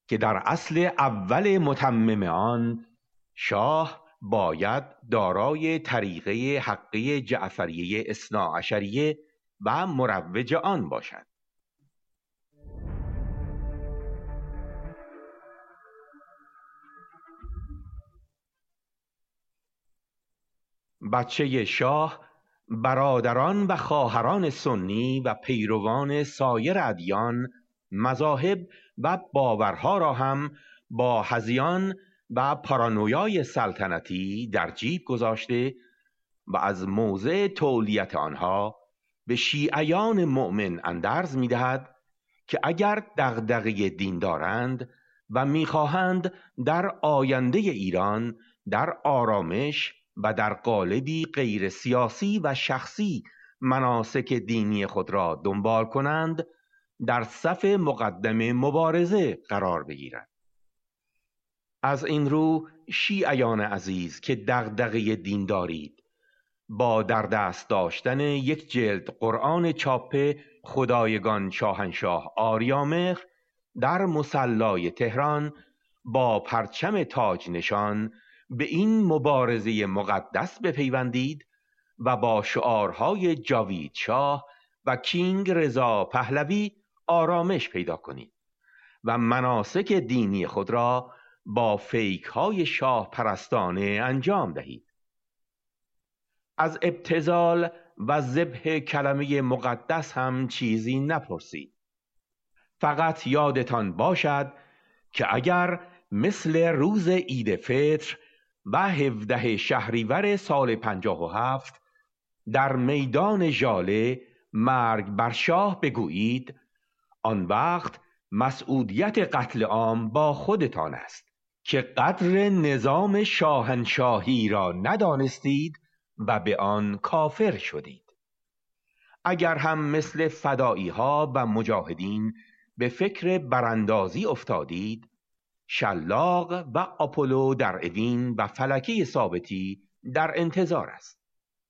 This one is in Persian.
که در اصل اول متمم آن شاه باید دارای طریقه حقی جعفریه اثناعشریه و مروج آن باشد. بچه شاه برادران و خواهران سنی و پیروان سایر ادیان، مذاهب و باورها را هم با هذیان و پارانویای سلطنتی در جیب گذاشته و از موضع تولیت آنها به شیعیان مؤمن اندرز می‌دهد که اگر دغدغه دین دارند و می‌خواهند در آینده ایران در آرامش و در قالبی غیر سیاسی و شخصی مناسک دینی خود را دنبال کنند، در صف مقدم مبارزه قرار بگیرند. از این رو شیعیان عزیز که دغدغه دین دارید، با در دست داشتن یک جلد قرآن چاپ خدایگان شاهنشاه آریامهر در مصلای تهران با پرچم تاج نشان به این مبارزه مقدس بپیوندید و با شعارهای جاوید شاه و کینگ رضا پهلوی آرامش پیدا کنید و مناسک دینی خود را با فیک های شاه پرستانه انجام دهید. از ابتذال و ذبح کلمه مقدس هم چیزی نپرسید. فقط یادتان باشد که اگر مثل روز عید فطر و 17 شهریور سال 57 در میدان ژاله مرگ بر شاه بگویید، آن وقت مسئولیت قتل عام با خودتان است که قدر نظام شاهنشاهی را ندانستید و به آن کافر شدید. اگر هم مثل فدایی ها و مجاهدین به فکر براندازی افتادید، شلاق و آپولو در اوین و فلکه ثابتی در انتظار است.